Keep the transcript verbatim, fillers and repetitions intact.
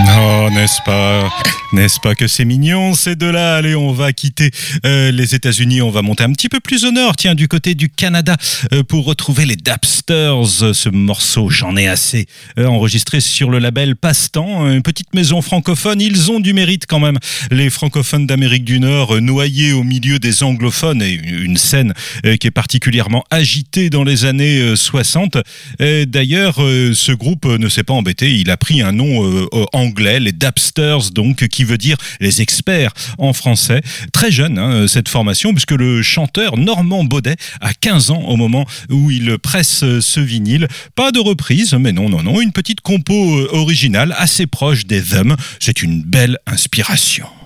Oh, n'est-ce pas, n'est-ce pas que c'est mignon ces deux-là? Allez, on va quitter euh, les États-Unis, on va monter un petit peu plus au nord, tiens, du côté du Canada, euh, pour retrouver les Dapsters. Ce morceau, j'en ai assez, euh, enregistré sur le label Passe-Temps, une petite maison francophone. Ils ont du mérite quand même, les francophones d'Amérique du Nord, euh, noyés au milieu des anglophones, et une scène euh, qui est particulièrement agitée dans les années euh, soixante. Et d'ailleurs, euh, ce groupe ne s'est pas embêté, il a pris un nom euh, anglais, les Dapsters, donc, qui veut dire les experts en français. Très jeune, hein, cette formation, puisque le chanteur Normand Baudet a quinze ans au moment où il presse ce vinyle. Pas de reprise, mais non, non, non, une petite compo originale assez proche des Them. C'est une belle inspiration.